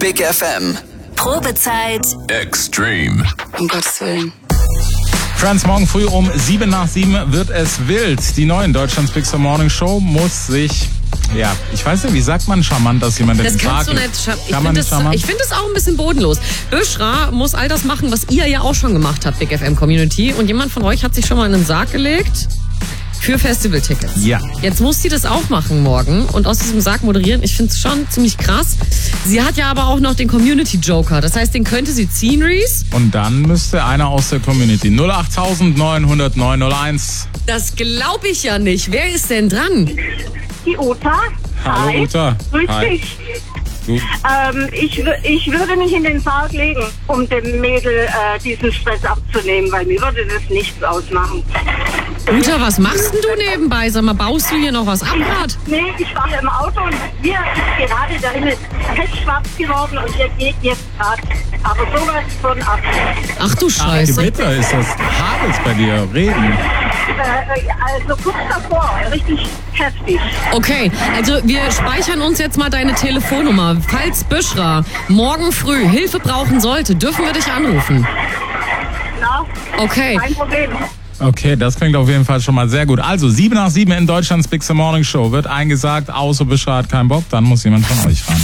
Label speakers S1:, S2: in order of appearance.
S1: Big FM.
S2: Probezeit
S1: Extreme.
S3: Um Gottes Willen.
S4: Friends, morgen früh um 7:07 wird es wild. Die neue Deutschlands Big Morning Show muss sich, ja, ich weiß nicht, wie sagt man charmant, dass jemand
S5: Das
S4: den
S5: kannst
S4: Tag
S5: du nicht. Ich
S4: charmant?
S5: finde das auch ein bisschen bodenlos. Böschra muss all das machen, was ihr ja auch schon gemacht habt, Big FM Community. Und jemand von euch hat sich schon mal in den Sarg gelegt für Festivaltickets.
S4: Ja.
S5: Jetzt muss sie das auch machen morgen und aus diesem Sarg moderieren. Ich finde es schon ziemlich krass. Sie hat ja aber auch noch den Community Joker. Das heißt, den könnte sie ziehen, Reese.
S4: Und dann müsste einer aus der Community. 08900 901.
S5: Das glaube ich ja nicht. Wer ist denn dran?
S6: Die Uta.
S4: Hallo
S6: Hi.
S4: Uta.
S6: Grüß
S4: Hi.
S6: dich.
S4: Du,
S6: Ich würde mich in den Sarg legen, um dem Mädel diesen Stress abzunehmen, weil mir würde das nichts ausmachen.
S5: Uta, was machst denn du nebenbei? Sag mal, baust du hier noch was ab grad?
S6: Nee, ich war im Auto und hier ist gerade der Himmel pechschwarz geworden und hier geht jetzt gerade. Aber sowas von ab.
S5: Ach du
S4: Ach,
S5: Scheiße.
S4: Gewitter ist das. Hagelt bei dir. Regen.
S6: Also kurz davor, richtig heftig.
S5: Okay, also wir speichern uns jetzt mal deine Telefonnummer. Falls Böschra morgen früh Hilfe brauchen sollte, dürfen wir dich anrufen.
S6: Na,
S5: Okay.
S6: kein Problem.
S4: Okay, das klingt auf jeden Fall schon mal sehr gut. Also 7:07 in Deutschlands Big Morning Show wird eingesagt, außer Böschra hat keinen Bock, dann muss jemand von euch ran.